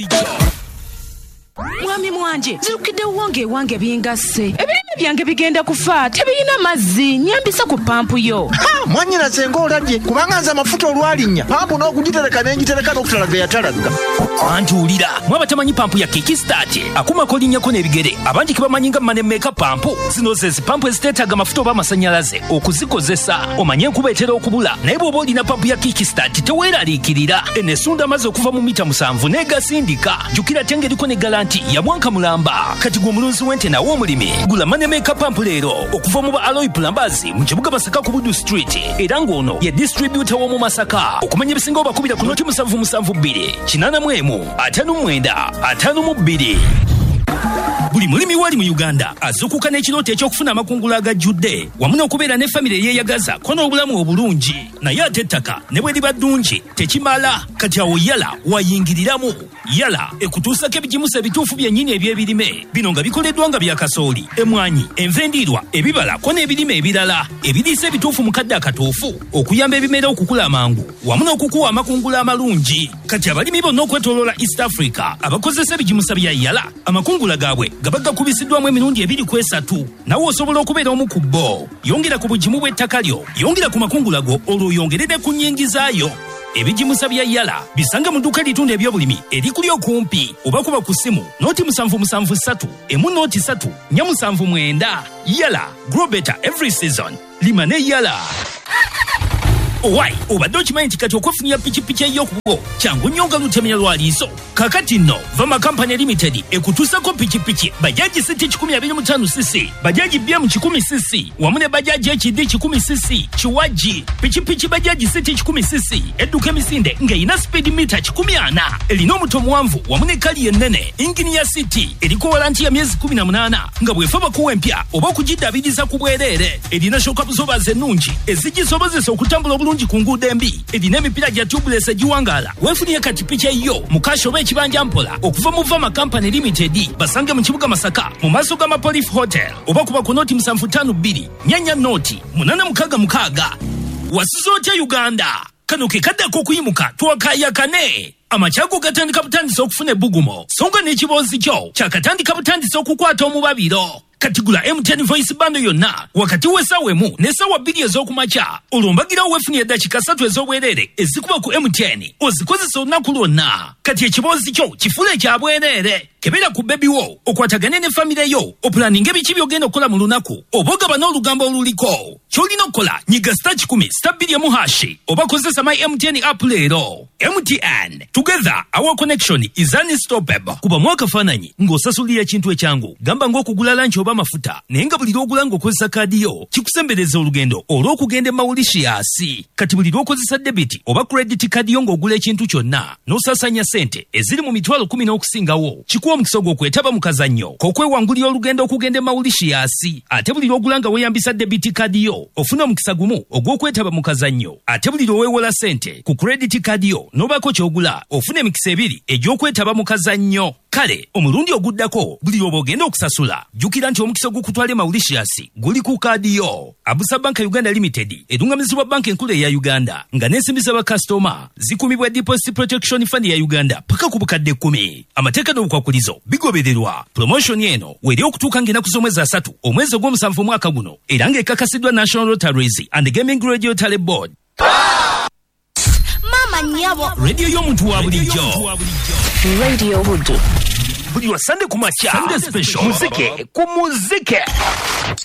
Mwami mwanje zirukide wange bingasse ebirime byange bigenda kufa tebirina mazzi nyambisa ku pampu yo mwanyina senga olabye kubanga nze amafuta olwalinya pampu n'okugitereka n'engitereka n'okutalaga yatalaga anti ulira mwabatamanyi pampu ya Kickstart akumako linnyako n'ebigere abangi kibamanyi nga manemeeka pampu zino ze zipampu eziteetaaga mafuta oba amasannyalaze okuzikozesa omanye enkuba etera okubula naye bw'oba olina pampu ya Kickstart teweeraliikirira enesunda amazzi okuva mu mita 7 n'egasindika jjukira te ng'eriko ne galanti ya mwanka mulamba kati gwe omulunzi w'ente nawo omulimi gula manemeeka pampu leero okuva mu ba Alloy Plumbers mu kibuga Masaka ku Buddu Street era ng'ono ye distributor w'omu Masaka okumanya ebisinga obakubira ku 0772 89552 buli mulimi wali mu Uganda azukuka n'ekirooto eky'okufuna amakungula agajjudde wamu n'okubeera ne famire eyeeyagaza ko n'obulamu obulungi naye ate ettaka ne bwe liba ddungi tekimala kati awo Yala wayingiriramu Yala ekutuusako ebigimusa ebituufu byennyini eby'ebirime bino nga bikoleddwa nga bya kasooli emmwanyi enva endiirwa ebibala ko n'ebirime ebirala ebiriisa ebituufu mu kadde akatuufu okuyamba ebimera okukula amangu wamu n'okukuwa amakungula amalungi kati abalimi bonna okwetooloola East Africa abakozesa ebigimusa bya Yala amakungula gaabwe gabaga kubisiddwamu emirundi 2-3 nawe osobola okubeera omu ku bo yongera ku bugimu bw'ettaka lyo yongera ku makungula go olwo yongerere ku nnyingizaayo ebigimusa bya Yala bisanga mu dduuka litunda ebyobulimi erikuli okumpi oba kuba ku ssimu nooti 773 emu nooti 3 479 Yala grow better every season lima ne Yala. Owai, obadde okimanyi nti kati okwefunira pikipiki ey'okubo kyangu nnyo nga lutemya lwaliiso kakati nno Vama Company Limited ekutuusako pikipiki bajaji City 125cc bajaji BM 10cc wamu ne bajaji HD 10cc kiwaji pikipiki bajaji City 10cc edduka emisinde ng'erina speed meter 140 erina omuto muwanvu wamu ne kali ennene ingini ya City eriko walanti ya myezi 18 nga bwefa bakuwa empya oba okugiddaabiriza ku bwereere erina shoka busobazi ennungi ezigisobozesa okutambula bulungi ku nguudo embi erina emipira gya tubuless egiwangaala weefunire kati piki eyo mu kashi oba ekibanja mpola okuva mu Vama Company Limited basange mu kibuga Masaka mu maaso ga Mapolif Hotel oba kuba ku nooti 752 nyanya nooti 866 wasuza otya Uganda kano ke kaddako okuyimuka twakayakane amakyago gatandika butandisa okufuna ebbugumo songa n'ekiboozi kyo kyakatandika butandisa okukwata omubabiro kati gula M10 voice bando yonna wakati w'essaawa emu n'essaawa 2 ez'okumakya olwombagira weefunire eddakiika 3 ez'obwereere ezikuba ku M10 ozikozesa olunaku lwonna kati ekiboozi kyo kifule ekya bwereere kebera ku bebi wo okwatagane ne famire yo opulaninga ebiki by'ogenda okukola mu lunaku oba ogaba n'olugambo oluliko ky'olina okukola nyiga *10*2 oba kozesa my MTN app leero. MTN together our connection is unstoppable kuba mwakafaananyi ng'osasulira ekintu ekyangu gamba ng'okugula lanchi oba mafuta naye nga buli lw'ogula ng'okozesa kaadi yo kikusembereza olugendo olw'okugenda e Mauritius kati buli lw'okozesa debiti oba credit kaadi yo ng'ogula ekintu kyonna n'osaasanya sente eziri mu mitwalo 10 n'okusingawo kikuwa omukisa gw'okwetaba mu kazannyo k'okwewangulira olugendo okugenda e Mauritius ate buli lw'ogula nga weeyambisa debiti kaadi yo ofuna omukisa gumu ogw'okwetaba mu kazannyo ate buli lw'oweewola sente ku credit kaadi yo n'obaako ky'ogula ofuna emikisa 2 egy'okwetaba mu kazannyo. Kale omulundi oguddako buli lw'oba ogenda okusasula jjukira nti omukisa ogukutwala e Mauritius guli ku kaadi yo. Abusa Bank Uganda Limited edungamizibwa banka enkulu eya Uganda nga n'ensimbi z'abakasitoma zikumibwa Deposit Protection Fund ya Uganda paka ku bukadde 10. Amateeka n'obukwakulizo bigobererwa. Promotion eno weri okutuuka ng'ennaku z'omwezi 3 omwezi ogw'omusanvu mwaka guno era ng'ekakasiddwa National Lotteries and Gaming Radio Tally Board. Mama nyabo Radio y'omuntu wa bulijjo. Radio Buddu buli wa Sunday ku makya Sunday special muzike ku muzike